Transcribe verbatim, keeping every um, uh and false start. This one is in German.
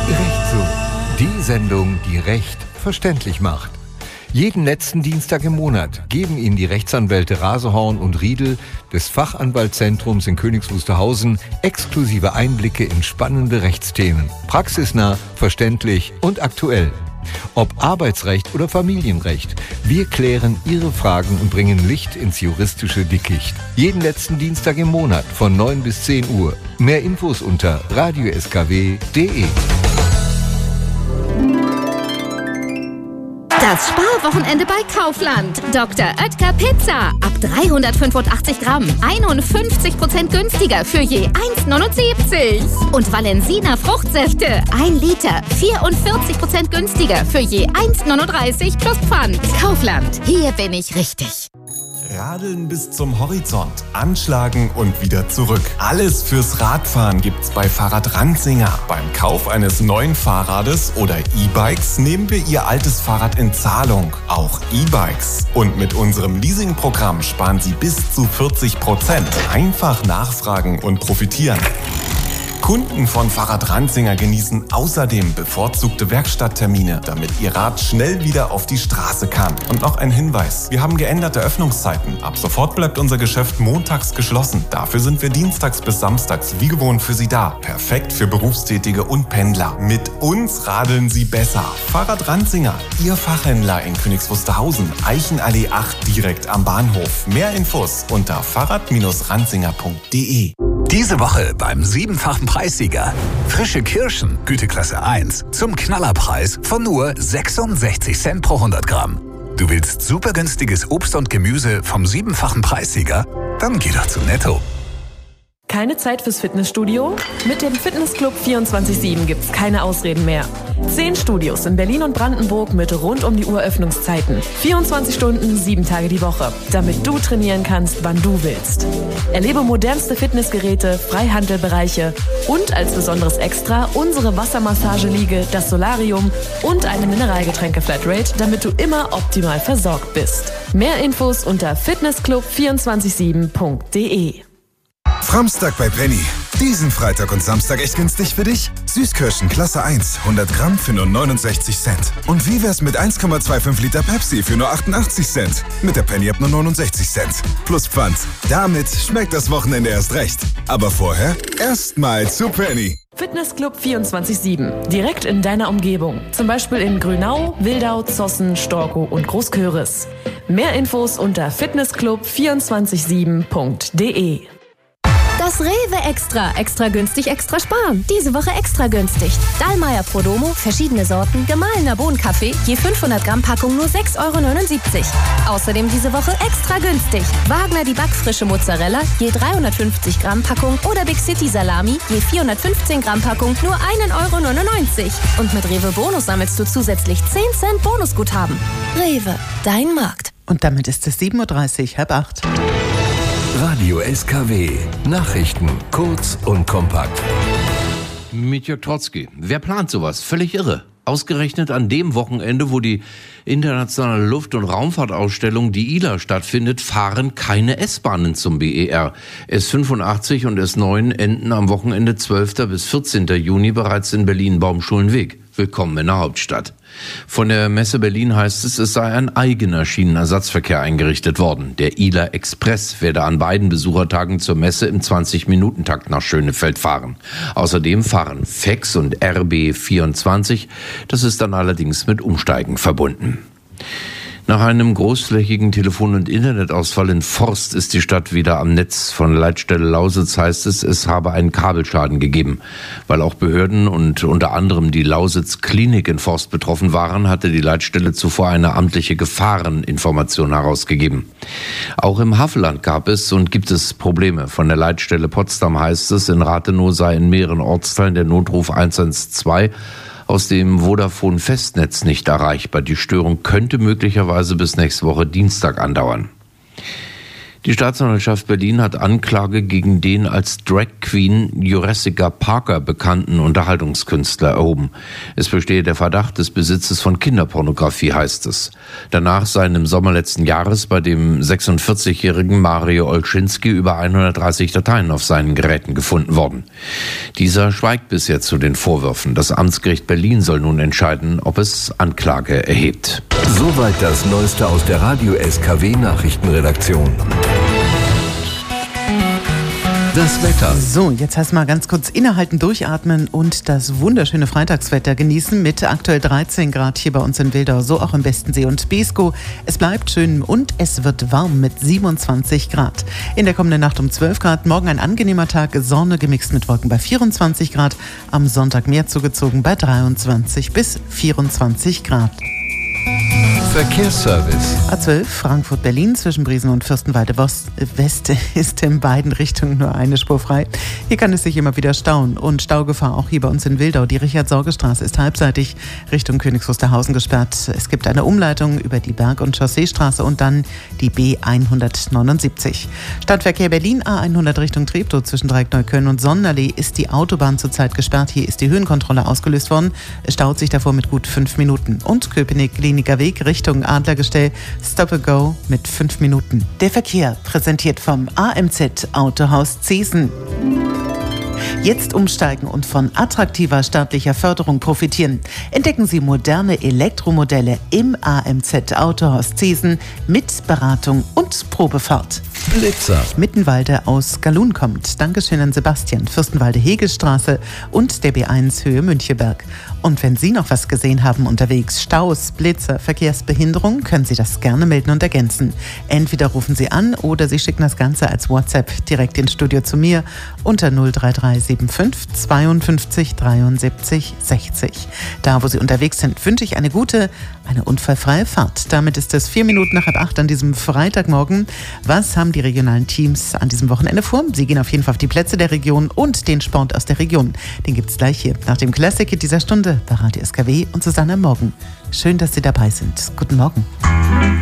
Recht so. Die Sendung, die Recht verständlich macht. Jeden letzten Dienstag im Monat geben Ihnen die Rechtsanwälte Rasehorn und Riedel des Fachanwaltszentrums in Königs Wusterhausen exklusive Einblicke in spannende Rechtsthemen. Praxisnah, verständlich und aktuell. Ob Arbeitsrecht oder Familienrecht, wir klären Ihre Fragen und bringen Licht ins juristische Dickicht. Jeden letzten Dienstag im Monat von neun bis zehn Uhr. Mehr Infos unter radio s k w punkt d e. Das Sparwochenende bei Kaufland. Doktor Oetker Pizza. Ab dreihundertfünfundachtzig Gramm. einundfünfzig Prozent günstiger für je eins neunundsiebzig. Und Valensina Fruchtsäfte. ein Liter. vierundvierzig Prozent günstiger für je eins neununddreißig plus Pfand. Kaufland. Hier bin ich richtig. Radeln bis zum Horizont, anschlagen und wieder zurück. Alles fürs Radfahren gibt's bei Fahrrad Ranzinger. Beim Kauf eines neuen Fahrrades oder E-Bikes nehmen wir Ihr altes Fahrrad in Zahlung. Auch E-Bikes. Und mit unserem Leasingprogramm sparen Sie bis zu vierzig Prozent. Einfach nachfragen und profitieren. Kunden von Fahrrad Ranzinger genießen außerdem bevorzugte Werkstatttermine, damit ihr Rad schnell wieder auf die Straße kann. Und noch ein Hinweis: Wir haben geänderte Öffnungszeiten. Ab sofort bleibt unser Geschäft montags geschlossen. Dafür sind wir dienstags bis samstags wie gewohnt für Sie da. Perfekt für Berufstätige und Pendler. Mit uns radeln Sie besser. Fahrrad Ranzinger, Ihr Fachhändler in Königs Wusterhausen, Eichenallee acht, direkt am Bahnhof. Mehr Infos unter fahrrad ranzinger punkt d e. Diese Woche beim siebenfachen Preissieger. Frische Kirschen, Güteklasse eins, zum Knallerpreis von nur sechsundsechzig Cent pro hundert Gramm. Du willst super günstiges Obst und Gemüse vom siebenfachen Preissieger? Dann geh doch zu Netto. Keine Zeit fürs Fitnessstudio? Mit dem Fitnessclub vierundzwanzig sieben gibt's keine Ausreden mehr. Zehn Studios in Berlin und Brandenburg mit rund um die Uhr Öffnungszeiten. vierundzwanzig Stunden, sieben Tage die Woche. Damit du trainieren kannst, wann du willst. Erlebe modernste Fitnessgeräte, Freihandelbereiche und als besonderes Extra unsere Wassermassageliege, das Solarium und eine Mineralgetränke-Flatrate, damit du immer optimal versorgt bist. Mehr Infos unter fitnessclub vierundzwanzig sieben punkt d e. Framstag bei Penny. Diesen Freitag und Samstag echt günstig für dich? Süßkirschen Klasse eins, hundert Gramm für nur neunundsechzig Cent. Und wie wär's mit eins Komma fünfundzwanzig Liter Pepsi für nur achtundachtzig Cent? Mit der Penny ab nur neunundsechzig Cent. Plus Pfand. Damit schmeckt das Wochenende erst recht. Aber vorher erstmal zu Penny. Fitnessclub vierundzwanzig sieben. Direkt in deiner Umgebung. Zum Beispiel in Grünau, Wildau, Zossen, Storkow und Großköris. Mehr Infos unter fitnessclub vierundzwanzig sieben punkt d e. Das Rewe Extra. Extra günstig, extra sparen. Diese Woche extra günstig. Dallmayr Prodomo, verschiedene Sorten, gemahlener Bohnenkaffee, je fünfhundert Gramm Packung nur sechs Euro neunundsiebzig. Außerdem diese Woche extra günstig. Wagner die backfrische Mozzarella, je dreihundertfünfzig Gramm Packung oder Big City Salami, je vierhundertfünfzehn Gramm Packung nur ein Euro neunundneunzig. Und mit Rewe Bonus sammelst du zusätzlich zehn Cent Bonusguthaben. Rewe, dein Markt. Und damit ist es sieben Uhr dreißig, halb acht. Radio S K W. Nachrichten kurz und kompakt. Mit Jörg Trotzki. Wer plant sowas? Völlig irre. Ausgerechnet an dem Wochenende, wo die internationale Luft- und Raumfahrtausstellung, die I L A, stattfindet, fahren keine S-Bahnen zum B E R. S fünfundachtzig und S neun enden am Wochenende zwölften bis vierzehnten Juni bereits in Berlin-Baumschulenweg. Willkommen in der Hauptstadt. Von der Messe Berlin heißt es, es sei ein eigener Schienenersatzverkehr eingerichtet worden. Der I L A Express werde an beiden Besuchertagen zur Messe im zwanzig-Minuten-Takt nach Schönefeld fahren. Außerdem fahren F E X und R B vierundzwanzig. Das ist dann allerdings mit Umsteigen verbunden. Nach einem großflächigen Telefon- und Internetausfall in Forst ist die Stadt wieder am Netz. Von Leitstelle Lausitz heißt es, es habe einen Kabelschaden gegeben. Weil auch Behörden und unter anderem die Lausitz Klinik in Forst betroffen waren, hatte die Leitstelle zuvor eine amtliche Gefahreninformation herausgegeben. Auch im Havelland gab es und gibt es Probleme. Von der Leitstelle Potsdam heißt es, in Rathenow sei in mehreren Ortsteilen der Notruf eins eins zwei aus dem Vodafone-Festnetz nicht erreichbar. Die Störung könnte möglicherweise bis nächste Woche Dienstag andauern. Die Staatsanwaltschaft Berlin hat Anklage gegen den als Drag Queen Jurassica Parker bekannten Unterhaltungskünstler erhoben. Es bestehe der Verdacht des Besitzes von Kinderpornografie, heißt es. Danach seien im Sommer letzten Jahres bei dem sechsundvierzigjährigen Mario Olschinski über hundertdreißig Dateien auf seinen Geräten gefunden worden. Dieser schweigt bisher zu den Vorwürfen. Das Amtsgericht Berlin soll nun entscheiden, ob es Anklage erhebt. Soweit das Neueste aus der Radio-S K W-Nachrichtenredaktion. Das Wetter. So, jetzt heißt mal ganz kurz innehalten, durchatmen und das wunderschöne Freitagswetter genießen mit aktuell dreizehn Grad hier bei uns in Wildau, so auch im Bestensee und Beeskow. Es bleibt schön und es wird warm mit siebenundzwanzig Grad. In der kommenden Nacht um zwölf Grad, morgen ein angenehmer Tag, Sonne gemixt mit Wolken bei vierundzwanzig Grad, am Sonntag mehr zugezogen bei dreiundzwanzig bis vierundzwanzig Grad. Verkehrsservice. A zwölf Frankfurt-Berlin zwischen Briesen und Fürstenwalde West ist in beiden Richtungen nur eine Spur frei. Hier kann es sich immer wieder stauen und Staugefahr auch hier bei uns in Wildau. Die Richard-Sorge-Straße ist halbseitig Richtung Königs Wusterhausen gesperrt. Es gibt eine Umleitung über die Berg- und Chausseestraße und dann die B hundertneunundsiebzig. Stadtverkehr Berlin A hundert Richtung Treptow zwischen Dreieckneukölln und Sonnenallee ist die Autobahn zurzeit gesperrt. Hier ist die Höhenkontrolle ausgelöst worden. Es staut sich davor mit gut fünf Minuten. Und Köpenick-Kliniker Weg Richtung Adlergestell, Stop and Go mit fünf Minuten. Der Verkehr präsentiert vom A M Z Autohaus Zesen. Jetzt umsteigen und von attraktiver staatlicher Förderung profitieren. Entdecken Sie moderne Elektromodelle im A M Z Autohaus Zesen mit Beratung und Probefahrt. Blitzer. Mittenwalde aus Galun kommt. Dankeschön an Sebastian, Fürstenwalde-Hegelstraße und der B eins Höhe Müncheberg. Und wenn Sie noch was gesehen haben unterwegs, Staus, Blitzer, Verkehrsbehinderung, können Sie das gerne melden und ergänzen. Entweder rufen Sie an oder Sie schicken das Ganze als WhatsApp direkt ins Studio zu mir unter null drei drei sieben fünf zweiundfünfzig dreiundsiebzig sechzig. Da, wo Sie unterwegs sind, wünsche ich eine gute, eine unfallfreie Fahrt. Damit ist es vier Minuten nach halb acht an diesem Freitagmorgen. Was haben die regionalen Teams an diesem Wochenende vor? Sie gehen auf jeden Fall auf die Plätze der Region und den Sport aus der Region. Den gibt es gleich hier nach dem Classic dieser Stunde bei Radio S K W und Susanne Morgen. Schön, dass Sie dabei sind. Guten Morgen.